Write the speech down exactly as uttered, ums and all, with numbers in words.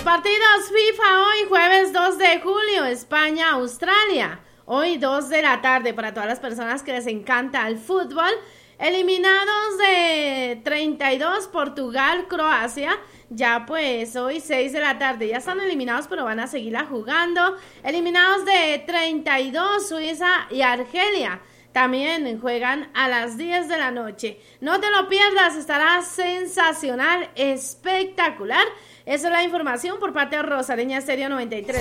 partidos FIFA hoy, jueves dos de julio, España-Australia. Hoy dos de la tarde para todas las personas que les encanta el fútbol. Eliminados de treinta y dos, Portugal-Croacia. Ya pues hoy seis de la tarde. Ya están eliminados pero van a seguirla jugando. Eliminados de treinta y dos, Suiza y Argelia. También juegan a las diez de la noche. No te lo pierdas, estará sensacional, espectacular. Esa es la información por parte de Rosareña Estéreo noventa y tres.